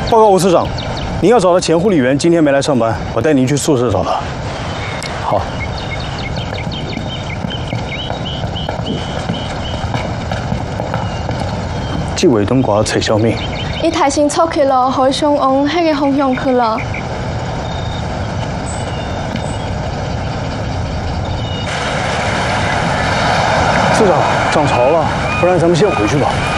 报告吴次长，您要找的前护理员今天没来上班，我带您去宿舍找他。好。纪伟东挂找小敏， 伊提前错去了，好想往迄个方向去了。 次长，涨潮了，不然咱们先回去吧。